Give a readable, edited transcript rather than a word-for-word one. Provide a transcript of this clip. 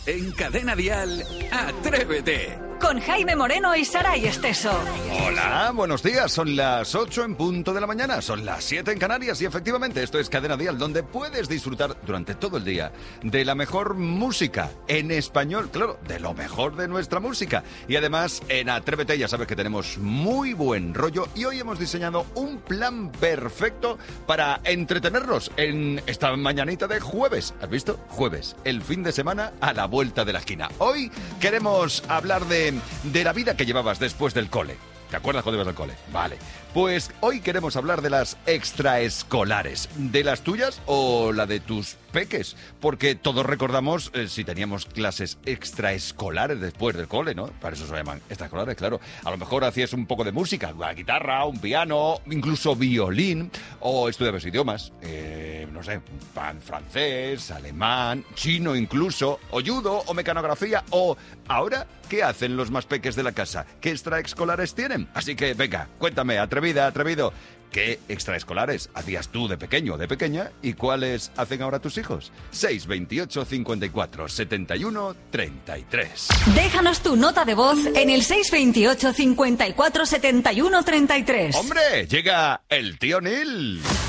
En Cadena Dial, Atrévete. Con Jaime Moreno y Saray Esteso. Hola, buenos días. Son las 8 en punto de la mañana. Son las 7 en Canarias. Y efectivamente, esto es Cadena Dial, donde puedes disfrutar durante todo el día de la mejor música en español. Claro, de lo mejor de nuestra música. Y además, en Atrévete ya sabes que tenemos muy buen rollo. Y hoy hemos diseñado un plan perfecto para entretenernos en esta mañanita de jueves. ¿Has visto? Jueves, el fin de semana a la vuelta de la esquina. Hoy queremos hablar de la vida que llevabas después del cole. ¿Te acuerdas cuando ibas al cole? Vale. Pues hoy queremos hablar de las extraescolares. ¿De las tuyas o la de tus peques? Porque todos recordamos si teníamos clases extraescolares después del cole, ¿no? Para eso se llaman extraescolares, claro. A lo mejor hacías un poco de música, una guitarra, un piano, incluso violín, o estudiabas idiomas, no sé, francés, alemán, chino incluso, o judo, o mecanografía, o ahora, ¿qué hacen los más peques de la casa? ¿Qué extraescolares tienen? Así que, venga, cuéntame, atrevida, atrevido, ¿qué extraescolares hacías tú de pequeño o de pequeña y cuáles hacen ahora tus hijos? 628 54 71 33. Déjanos tu nota de voz en el 628 54 71 33. ¡Hombre! Llega el tío Nil.